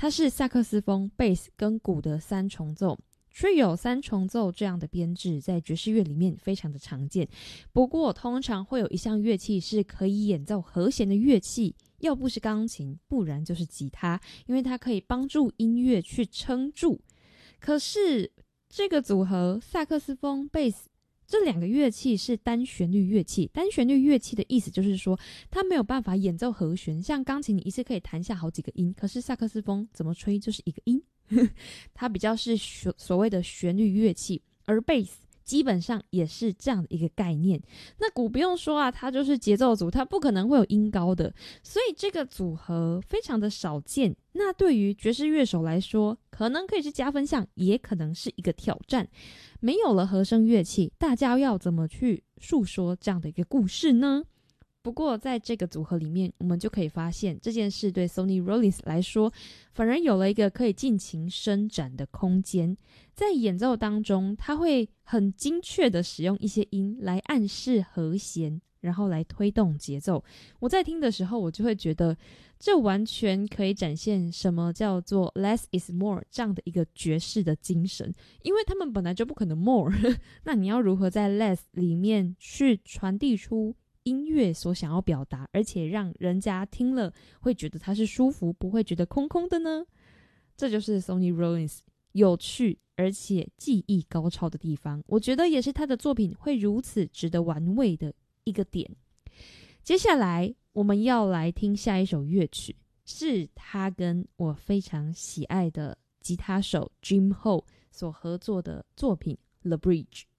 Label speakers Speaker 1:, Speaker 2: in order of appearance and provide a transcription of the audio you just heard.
Speaker 1: 它是萨克斯风、贝斯跟鼓的三重奏。Trio 三重奏这样的编制在爵士乐里面非常的常见，不过通常会有一项乐器是可以演奏和弦的乐器，要不是钢琴，不然就是吉他，因为它可以帮助音乐去撑住。可是这个组合萨克斯风、贝斯这两个乐器是单旋律乐器，单旋律乐器的意思就是说它没有办法演奏和弦，像钢琴你一次可以弹下好几个音，可是萨克斯风怎么吹就是一个音它比较是所谓的旋律乐器，而贝斯基本上也是这样的一个概念。那鼓不用说啊，它就是节奏组，它不可能会有音高的，所以这个组合非常的少见。那对于爵士乐手来说，可能可以是加分项，也可能是一个挑战。没有了和声乐器，大家要怎么去述说这样的一个故事呢？不过在这个组合里面，我们就可以发现这件事对 Sonny Rollins 来说反而有了一个可以尽情伸展的空间。在演奏当中，他会很精确的使用一些音来暗示和弦，然后来推动节奏。我在听的时候，我就会觉得这完全可以展现什么叫做 less is more 这样的一个爵士的精神，因为他们本来就不可能 more 那你要如何在 less 里面去传递出音乐所想要表达，而且让人家听了会觉得它是舒服，不会觉得空空的呢？这就是 Sonny Rollins 有趣而且技艺高超的地方，我觉得也是他的作品会如此值得玩味的一个点。接下来我们要来听下一首乐曲，是他跟我非常喜爱的吉他手 Jim Ho 所合作的作品 The Bridge。